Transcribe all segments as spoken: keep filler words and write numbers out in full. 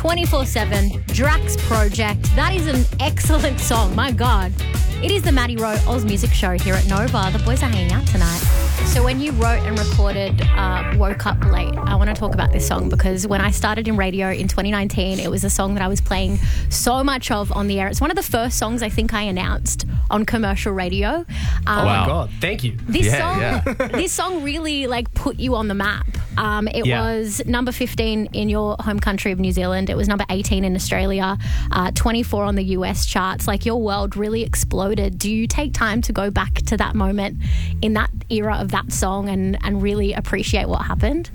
twenty-four seven, Drax Project. That is an excellent song. My God. It is the Maddie Rowe Oz Music Show here at Nova. The boys are hanging out tonight. So when you wrote and recorded uh, Woke Up Late, I want to talk about this song because when I started in radio in twenty nineteen, it was a song that I was playing so much of on the air. It's one of the first songs I think I announced on commercial radio. Um, oh my God, thank you. This Yeah, song, yeah. this song really like put you on the map. Um, it Yeah. was number fifteen in your home country of New Zealand. It was number eighteen in Australia, uh, twenty-four on the U S charts. Like your world really exploded. Do you take time to go back to that moment in that era of that song and, and really appreciate what happened?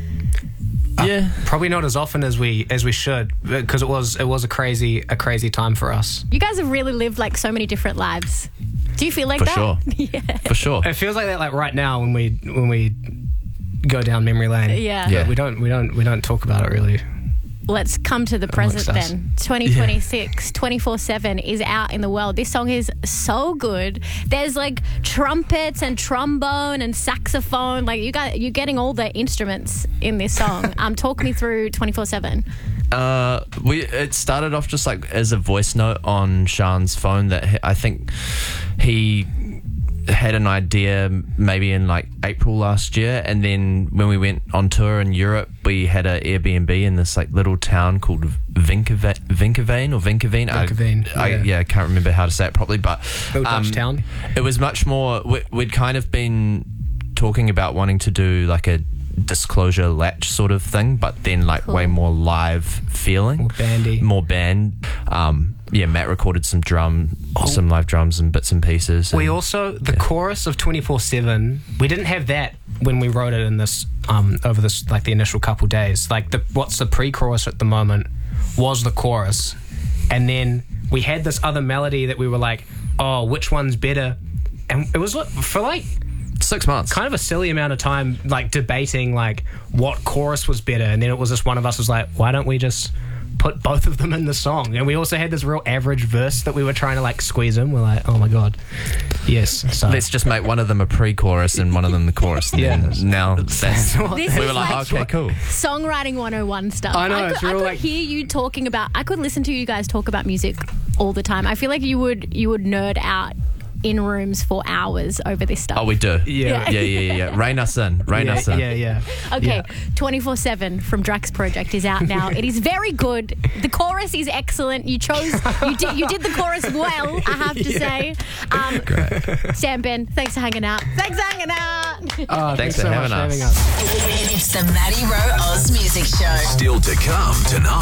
Yeah. Probably not as often as we as we should because it was it was a crazy a crazy time for us. You guys have really lived like so many different lives. Do you feel like For that? sure. Yeah. For sure. It feels like that like right now when we when we go down memory lane. Yeah. Yeah. But we don't we don't we don't talk about it really. Let's come to the present Amongst us. then. twenty twenty-six, twenty-four seven is out in the world. This song is so good. There's like trumpets and trombone and saxophone. Like you got, you're getting all the instruments in this song. Um, talk me through twenty-four seven. Uh, we it started off just like as a voice note on Sean's phone that he, I think he had an idea maybe in like April last year, and then when we went on tour in Europe, we had an Airbnb in this like little town called Vinkava- Vinkaveen or Vinkaveen. Vinkaveen, I, I, yeah. yeah, I can't remember how to say it properly, but Little Dutch town. It was much more. We, we'd kind of been talking about wanting to do like a Disclosure Latch sort of thing, but then like Cool. way more live feeling, More bandy. more band. Um, yeah, Matt recorded some drum, some live drums and bits and pieces. We and- also the chorus of twenty-four seven. We didn't have that when we wrote it in this um over this like the initial couple days. Like the what's the pre-chorus at the moment was the chorus, and then we had this other melody that we were like, oh, which one's better? And it was like, for like six months. kind of a silly amount of time like debating like what chorus was better, and then it was just one of us was like, why don't we just put both of them in the song? And we also had this real average verse that we were trying to like squeeze in. We're like, oh my God, yes. So Let's just make one of them a pre-chorus and one of them the chorus. And Yeah. then now that's, This we is were like, like okay, cool. songwriting one oh one stuff. I know, I could, it's real I could like- hear you talking about. I could listen to you guys talk about music all the time. I feel like you would you would nerd out in rooms for hours over this stuff. Oh, we do. Yeah. yeah, yeah, yeah. yeah. Rein us in. Rein yeah, us in. yeah, yeah. Okay, Yeah. twenty-four seven from Drax Project is out now. It is very good. The chorus is excellent. You chose, you did, you did the chorus well, I have to say. Um, Great. Sam, Ben, thanks for hanging out. Thanks for hanging out. Oh, Thanks thanks for so having much us. for having us. It's the Maddie Rowe Oz Music Show. Still to come tonight.